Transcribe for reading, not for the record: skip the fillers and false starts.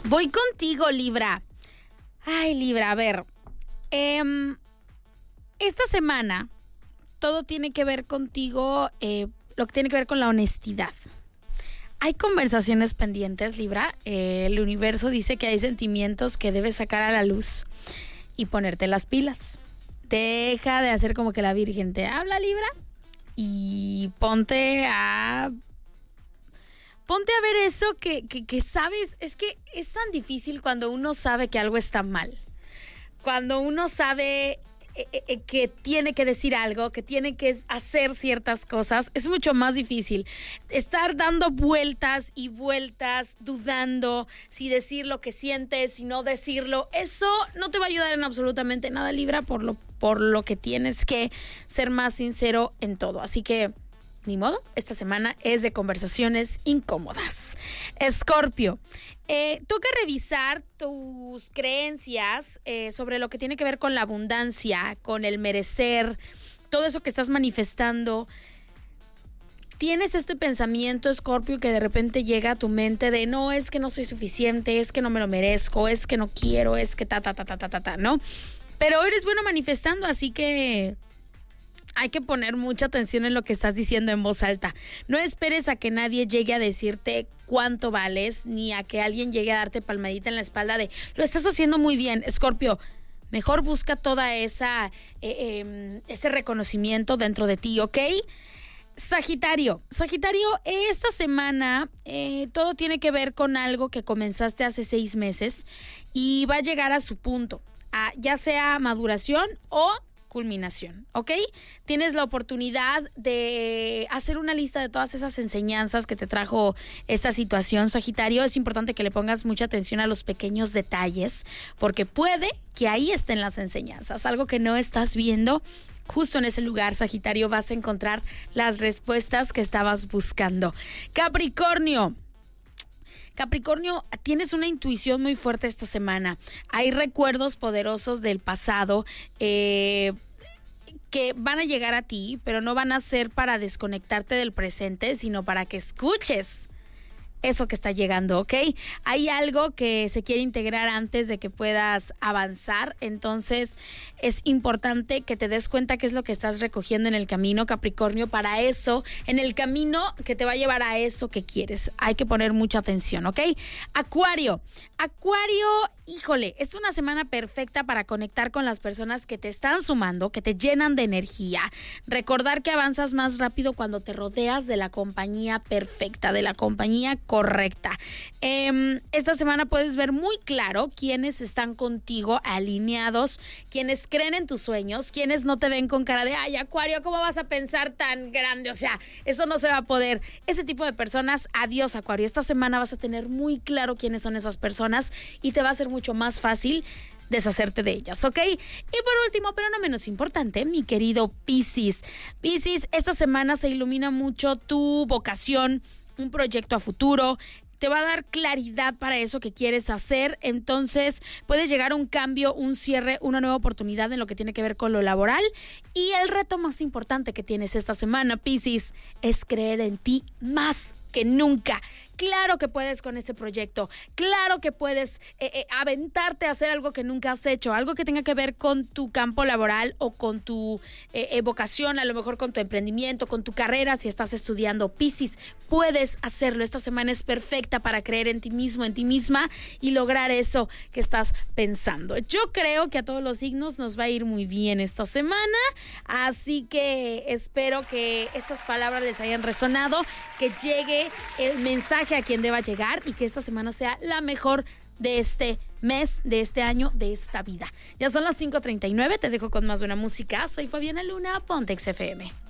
Voy contigo, Libra. Ay, Libra, a ver. Esta semana todo tiene que ver contigo, lo que tiene que ver con la honestidad. Hay conversaciones pendientes, Libra. El universo dice que hay sentimientos que debes sacar a la luz y ponerte las pilas. Deja de hacer como que la Virgen te habla, Libra, y ponte a ver eso que sabes. Es que es tan difícil cuando uno sabe que algo está mal. Cuando uno sabe que tiene que decir algo, que tiene que hacer ciertas cosas, es mucho más difícil. Estar dando vueltas y vueltas, dudando si decir lo que sientes, si no decirlo, eso no te va a ayudar en absolutamente nada, Libra, por lo que tienes que ser más sincero en todo. Así que, ni modo, esta semana es de conversaciones incómodas. Escorpio, toca revisar tus creencias sobre lo que tiene que ver con la abundancia, con el merecer, todo eso que estás manifestando. Tienes este pensamiento, Escorpio, que de repente llega a tu mente de no, es que no soy suficiente, es que no me lo merezco, es que no quiero, es que ¿no? Pero eres bueno manifestando, así que hay que poner mucha atención en lo que estás diciendo en voz alta. No esperes a que nadie llegue a decirte cuánto vales, ni a que alguien llegue a darte palmadita en la espalda de lo estás haciendo muy bien, Escorpio. Mejor busca toda ese reconocimiento dentro de ti, ¿ok? Sagitario, esta semana todo tiene que ver con algo que comenzaste hace 6 meses y va a llegar a su punto, ya sea maduración o culminación, ¿ok? Tienes la oportunidad de hacer una lista de todas esas enseñanzas que te trajo esta situación, Sagitario. Es importante que le pongas mucha atención a los pequeños detalles, porque puede que ahí estén las enseñanzas, algo que no estás viendo. Justo en ese lugar, Sagitario, vas a encontrar las respuestas que estabas buscando. Capricornio, tienes una intuición muy fuerte esta semana. Hay recuerdos poderosos del pasado que van a llegar a ti, pero no van a ser para desconectarte del presente, sino para que escuches eso que está llegando, ¿ok? Hay algo que se quiere integrar antes de que puedas avanzar, entonces es importante que te des cuenta qué es lo que estás recogiendo en el camino, Capricornio, para eso, en el camino que te va a llevar a eso que quieres. Hay que poner mucha atención, ¿ok? Acuario, híjole, es una semana perfecta para conectar con las personas que te están sumando, que te llenan de energía. Recordar que avanzas más rápido cuando te rodeas de la compañía perfecta, de la compañía correcta. Esta semana puedes ver muy claro quiénes están contigo alineados, quienes creen en tus sueños, quienes no te ven con cara de ay, Acuario, ¿cómo vas a pensar tan grande? O sea, eso no se va a poder. Ese tipo de personas, adiós, Acuario. Esta semana vas a tener muy claro quiénes son esas personas y te va a ser mucho más fácil deshacerte de ellas, ¿ok? Y por último, pero no menos importante, mi querido Piscis. Piscis, esta semana se ilumina mucho tu vocación, un proyecto a futuro. Te va a dar claridad para eso que quieres hacer. Entonces puede llegar un cambio, un cierre, una nueva oportunidad en lo que tiene que ver con lo laboral. Y el reto más importante que tienes esta semana, Piscis, es creer en ti más que nunca. Claro que puedes con ese proyecto, claro que puedes aventarte a hacer algo que nunca has hecho, algo que tenga que ver con tu campo laboral o con tu vocación, a lo mejor con tu emprendimiento, con tu carrera, si estás estudiando. Piscis, puedes hacerlo. Esta semana es perfecta para creer en ti mismo, en ti misma y lograr eso que estás pensando. Yo creo que a todos los signos nos va a ir muy bien esta semana, así que espero que estas palabras les hayan resonado, que llegue el mensaje a quien deba llegar y que esta semana sea la mejor de este mes, de este año, de esta vida. Ya son las 5:39, te dejo con más buena música. Soy Fabiana Luna, Ponte XFM.